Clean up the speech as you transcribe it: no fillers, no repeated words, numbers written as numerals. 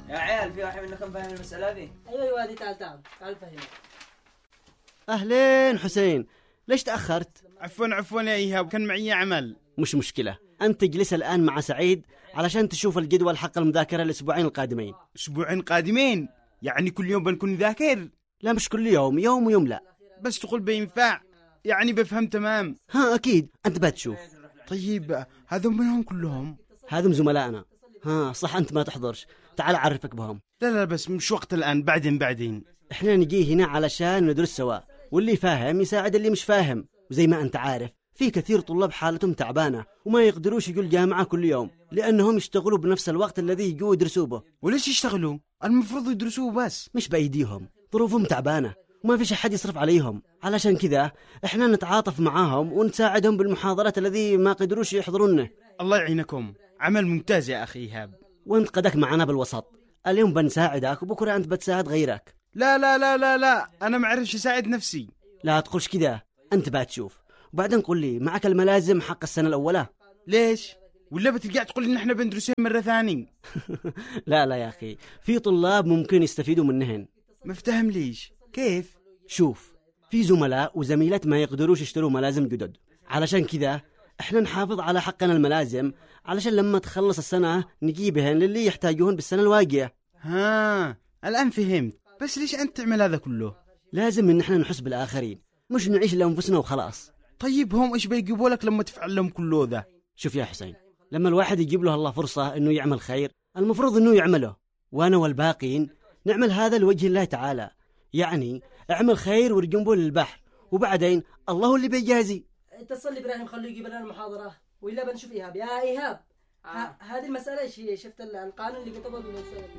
يا عيال في واحد منكم فاهم المسألة ذي؟ ايوه وادي تعال فهمها. أهلين حسين، ليش تأخرت؟ عفوا يا إيهاب، كان معي عمل. مش مشكلة، أنت تجلس الآن مع سعيد علشان تشوف الجدول حق المذاكرة الأسبوعين القادمين. أسبوعين قادمين؟ يعني كل يوم بنكون نذاكر؟ لا مش كل يوم، يوم ويوم لا. بس تقول بينفع؟ يعني بفهم تمام؟ ها أكيد، أنت بتشوف. طيب هذول منهم كلهم؟ هذم زملائنا. ها صح أنت ما تحضرش، تعال أعرفك بهم. لا بس مش وقت الآن، بعدين. إحنا نجي هنا علشان ندرس سوا، واللي فاهم يساعد اللي مش فاهم. وزي ما أنت عارف في كثير طلاب حالتهم تعبانة وما يقدروش يجوا الجامعة كل يوم لأنهم يشتغلوا بنفس الوقت الذي يجوا يدرسوه به. وليش يشتغلوا؟ المفروض يدرسوه بس. مش بأيديهم، ظروفهم تعبانة وما فيش أحد يصرف عليهم، علشان كذا إحنا نتعاطف معاهم ونساعدهم بالمحاضرات الذي ما قدروش يحضرونه. الله يعينكم، عمل ممتاز يا أخي إيهاب. وانت قدك معنا بالوسط، اليوم بنساعدك وبكرة أنت بتساعد غيرك. لا أنا ما أعرفش أساعد نفسي. لا تقولش كذا، أنت بتشوف. وبعدين قل لي، معك الملازم حق السنة الأولى؟ ليش؟ ولا بترجع تقول إن إحنا بندرسين مرة ثانية؟ لا يا أخي، في طلاب ممكن يستفيدوا منهن. ما افتهم ليش؟ كيف؟ شوف، في زملاء وزميلات ما يقدروش يشتروا ملازم جدد، علشان كذا احنا نحافظ على حقنا الملازم علشان لما تخلص السنة نجيبهن للي يحتاجوهن بالسنة الواقية. الآن فهمت. بس ليش أنت تعمل هذا كله؟ لازم إن احنا نحس بالآخرين، مش نعيش لأنفسنا وخلاص. طيب هم إيش بيجيبوا لك لما تفعل لهم كله ذا؟ شوف يا حسين، لما الواحد يجيب له الله فرصة إنه يعمل خير المفروض إنه يعمله، وأنا والباقين نعمل هذا لوجه الله تعالى. يعني اعمل خير وارجمبه للبحر، وبعدين الله اللي بيجازي. اتصل إبراهيم خليه يجيب لنا المحاضرة وإلا بنشوف إيهاب. يا إيهاب، هذه المسألة ايش هي؟ شفت القانون اللي كتبه